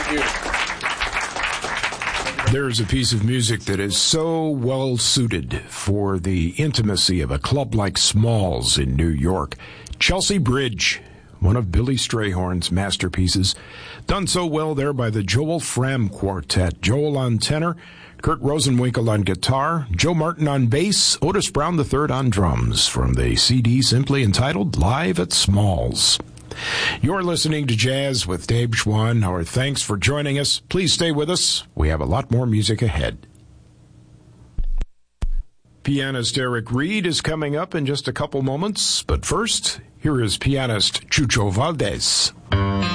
Thank you. There's a piece of music that is so well suited for the intimacy of a club like Smalls in New York. Chelsea Bridge, one of Billy Strayhorn's masterpieces, done so well there by the Joel Fram Quartet. Joel on tenor, Kurt Rosenwinkel on guitar, Joe Martin on bass, Otis Brown III on drums, from the CD simply entitled Live at Smalls. You're listening to Jazz with Dave Schwann. Our thanks for joining us. Please stay with us. We have a lot more music ahead. Pianist Eric Reed is coming up in just a couple moments, but first, here is pianist Chucho Valdés.